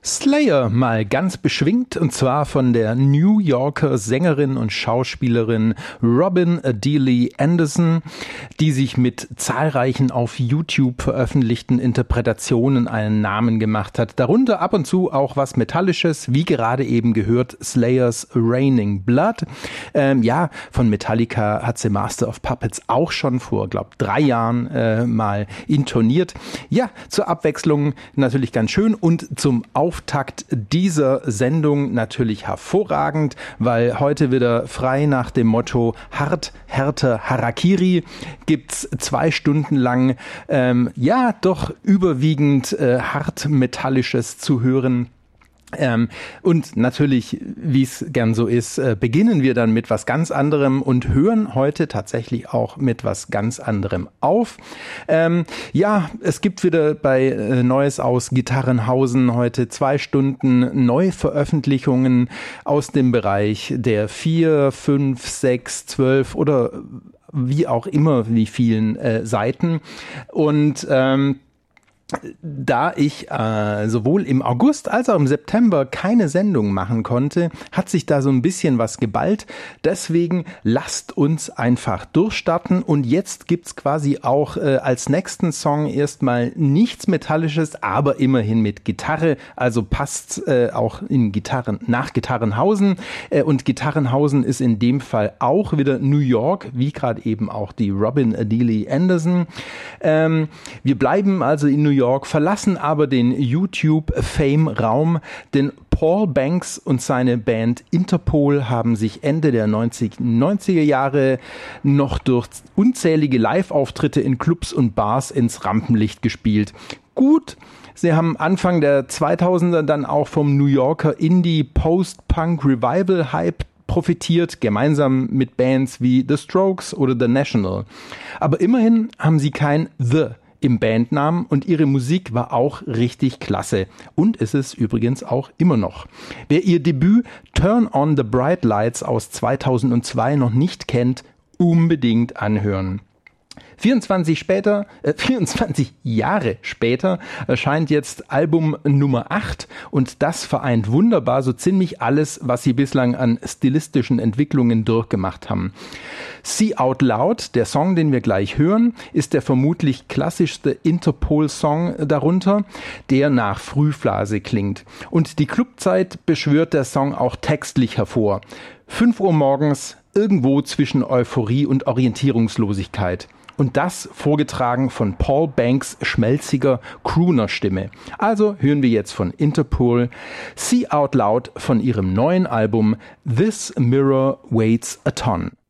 Slayer mal ganz beschwingt, und zwar von der New Yorker Sängerin und Schauspielerin Robin Adele Anderson, die sich mit zahlreichen auf YouTube veröffentlichten Interpretationen einen Namen gemacht hat. Darunter ab und zu auch was Metallisches, wie gerade eben gehört, Slayers Raining Blood. Von Metallica hat sie Master of Puppets auch schon vor, 3 Jahren mal intoniert. Ja, zur Abwechslung natürlich ganz schön und zum Auftakt dieser Sendung natürlich hervorragend, weil heute wieder frei nach dem Motto Hart, Härter, Harakiri gibt's 2 Stunden lang, doch überwiegend hart Metallisches zu hören. Und natürlich, wie es gern so ist, beginnen wir dann mit was ganz anderem und hören heute tatsächlich auch mit was ganz anderem auf. Es gibt wieder bei Neues aus Gitarrenhausen heute 2 Stunden Neuveröffentlichungen aus dem Bereich der 4, 5, 6, 12 oder wie auch immer wie vielen Seiten. Und da ich sowohl im August als auch im September keine Sendung machen konnte, hat sich da so ein bisschen was geballt. Deswegen lasst uns einfach durchstarten. Und jetzt gibt's quasi auch als nächsten Song erstmal nichts Metallisches, aber immerhin mit Gitarre. Also passt's auch in nach Gitarrenhausen. Und Gitarrenhausen ist in dem Fall auch wieder New York, wie gerade eben auch die Robin Adele Anderson. Wir bleiben also in New York, verlassen aber den YouTube-Fame-Raum, denn Paul Banks und seine Band Interpol haben sich Ende der 90er Jahre noch durch unzählige Live-Auftritte in Clubs und Bars ins Rampenlicht gespielt. Gut, sie haben Anfang der 2000er dann auch vom New Yorker Indie-Post-Punk-Revival-Hype profitiert, gemeinsam mit Bands wie The Strokes oder The National. Aber immerhin haben sie kein The im Bandnamen und ihre Musik war auch richtig klasse. Und ist es übrigens auch immer noch. Wer ihr Debüt Turn on the Bright Lights aus 2002 noch nicht kennt, unbedingt anhören. 24 Jahre später erscheint jetzt Album Nummer 8 und das vereint wunderbar so ziemlich alles, was sie bislang an stilistischen Entwicklungen durchgemacht haben. See Out Loud, der Song, den wir gleich hören, ist der vermutlich klassischste Interpol-Song darunter, der nach Frühphase klingt. Und die Clubzeit beschwört der Song auch textlich hervor. 5 Uhr morgens, irgendwo zwischen Euphorie und Orientierungslosigkeit. Und das vorgetragen von Paul Banks' schmelziger Crooner-Stimme. Also hören wir jetzt von Interpol See Out Loud von ihrem neuen Album This Mirror Weighs a Ton.